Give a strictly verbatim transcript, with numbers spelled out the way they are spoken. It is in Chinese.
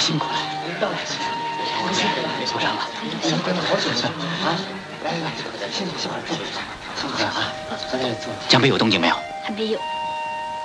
辛苦了。受伤了，等了好久了啊！来来来，先坐，先坐，坐会儿啊。江北有动静没有？ 还没有。